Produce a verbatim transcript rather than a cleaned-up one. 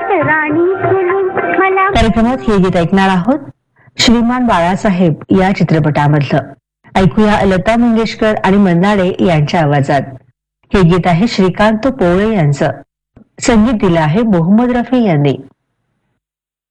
राणी केली मला. कार्यक्रमात हे गीत ऐकणार आहोत श्रीमान बाळासाहेब या चित्रपटामधलं. ऐकूया लता मंगेशकर आणि मन्नाडे यांच्या आवाजात. हे गीत आहे श्रीकांत पोळे यांचं. संगीत दिलं आहे मोहम्मद रफी यांनी.